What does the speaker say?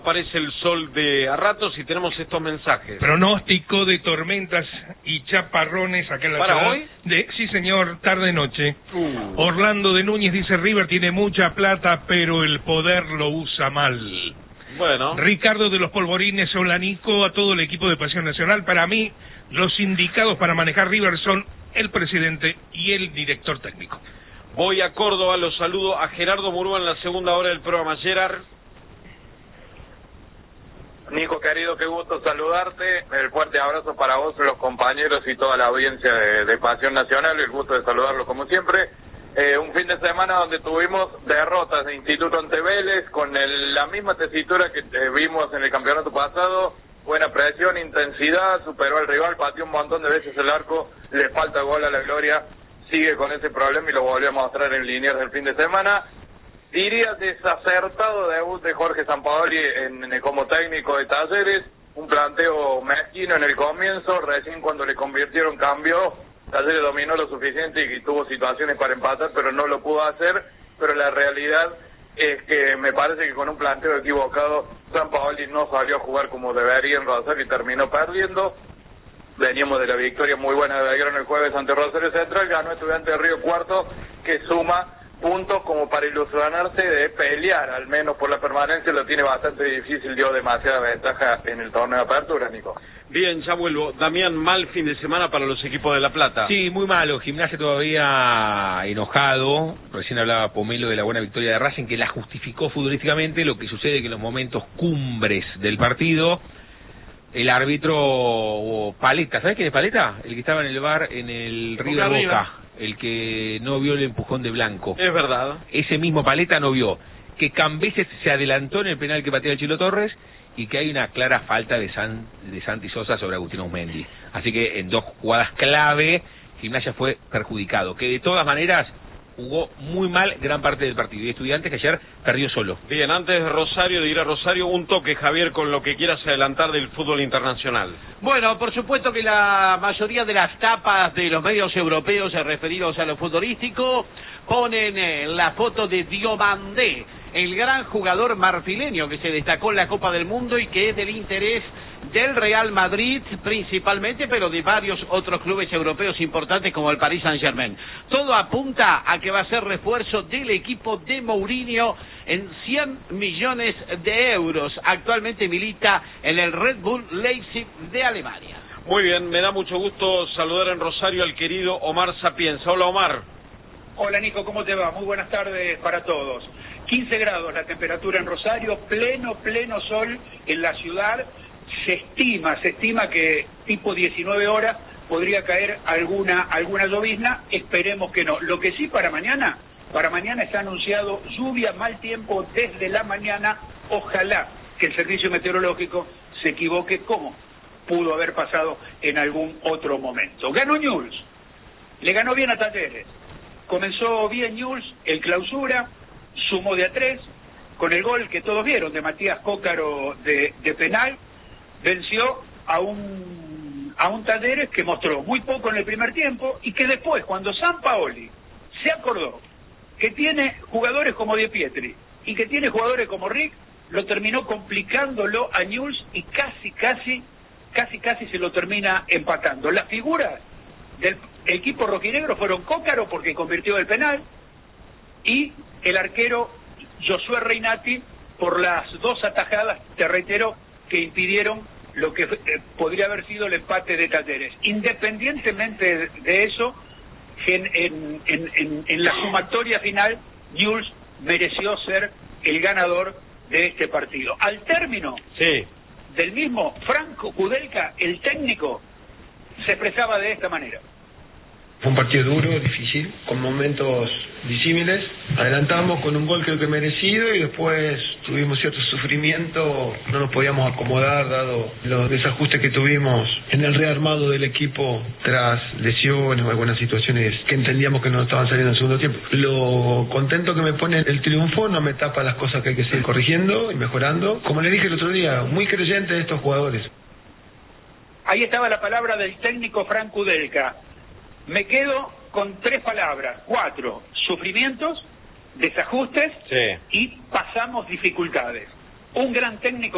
Aparece el sol de a ratos y tenemos estos mensajes. Pronóstico de tormentas y chaparrones acá en la ¿Para ciudad. hoy? Sí, señor, tarde-noche. Orlando de Núñez dice, River tiene mucha plata, pero el poder lo usa mal. Bueno. Ricardo de los Polvorines, Olanico, a todo el equipo de Pasión Nacional. Para mí, los indicados para manejar River son el presidente y el director técnico. Voy a Córdoba, los saludo a Gerardo Murúa en la segunda hora del programa. Gerard. Nico, querido, qué gusto saludarte. El fuerte abrazo para vos, los compañeros y toda la audiencia de Pasión Nacional. El gusto de saludarlos como siempre. Un fin de semana donde tuvimos derrotas de Instituto ante Vélez con la misma tesitura que vimos en el campeonato pasado. Buena presión, intensidad, superó al rival, pateó un montón de veces el arco, le falta gol a la Gloria, sigue con ese problema y lo volvió a mostrar en Liniers del fin de semana. Diría desacertado debut de Jorge Sampaoli como técnico de Talleres, un planteo mezquino en el comienzo, recién cuando le convirtieron cambió, Talleres dominó lo suficiente y tuvo situaciones para empatar, pero no lo pudo hacer, pero la realidad es que me parece que con un planteo equivocado Sampaoli no salió a jugar como debería en Rosario y terminó perdiendo. Veníamos de la victoria muy buena de Belgrano el jueves ante Rosario Central, ganó Estudiantes de Río Cuarto, que suma puntos como para ilusionarse de pelear, al menos por la permanencia. Lo tiene bastante difícil, dio demasiada ventaja en el torneo de apertura, Nico. Bien, ya vuelvo. Damián, mal fin de semana para los equipos de La Plata. Sí, muy malo. Gimnasia todavía enojado. Recién hablaba Pomelo de la buena victoria de Racing, que la justificó futbolísticamente. Lo que sucede que en los momentos cumbres del partido, el árbitro Paleta, ¿sabes quién es Paleta? El que estaba en el bar en el Río de Boca, el que no vio el empujón de Blanco. Es verdad. Ese mismo Paleta no vio que Cambeses se adelantó en el penal que patea el Chilo Torres y que hay una clara falta de Santi Sosa sobre Agustín Ausmendi. Así que en dos jugadas clave, Gimnasia fue perjudicado, que de todas maneras jugó muy mal gran parte del partido. Y Estudiantes que ayer perdió solo. Bien, antes de ir a Rosario, un toque, Javier, con lo que quieras adelantar del fútbol internacional. Bueno, por supuesto que la mayoría de las tapas de los medios europeos referidos a lo futbolístico ponen la foto de Diomandé, el gran jugador marfileño que se destacó en la Copa del Mundo y que es del interés del Real Madrid principalmente, pero de varios otros clubes europeos importantes como el Paris Saint-Germain. Todo apunta a que va a ser refuerzo del equipo de Mourinho en 100 millones de euros. Actualmente milita en el Red Bull Leipzig de Alemania. Muy bien, me da mucho gusto saludar en Rosario al querido Omar Sapienza. Hola, Omar. Hola, Nico, ¿cómo te va? Muy buenas tardes para todos. 15 grados la temperatura en Rosario, pleno sol en la ciudad. Se estima que tipo 19 horas podría caer alguna llovizna, esperemos que no. Lo que sí para mañana está anunciado lluvia, mal tiempo desde la mañana. Ojalá que el servicio meteorológico se equivoque como pudo haber pasado en algún otro momento. Ganó Newell's, le ganó bien a Talleres, comenzó bien Newell's, el clausura, sumó de a 3, con el gol que todos vieron de Matías Cócaro de penal, venció a un Talleres que mostró muy poco en el primer tiempo y que después, cuando Sampaoli se acordó que tiene jugadores como Di Pietri y que tiene jugadores como Rick, lo terminó complicándolo a Newell's y casi se lo termina empatando. Las figuras del equipo rojinegro fueron Cócaro porque convirtió el penal y el arquero Josué Reinati por las dos atajadas, te reitero, que impidieron lo que podría haber sido el empate de Talleres. Independientemente de eso, en la sumatoria final, Newell's mereció ser el ganador de este partido. Al término del mismo, Franco Kudelka, el técnico, se expresaba de esta manera. Fue un partido duro, difícil, con momentos disímiles. Adelantamos con un gol creo que merecido y después tuvimos cierto sufrimiento. No nos podíamos acomodar dado los desajustes que tuvimos en el rearmado del equipo tras lesiones o algunas situaciones que entendíamos que no estaban saliendo en el segundo tiempo. Lo contento que me pone el triunfo no me tapa las cosas que hay que seguir corrigiendo y mejorando. Como le dije el otro día, muy creyente de estos jugadores. Ahí estaba la palabra del técnico Franco Kudelka. Me quedo con 3 palabras, 4, sufrimientos, desajustes y pasamos dificultades. Un gran técnico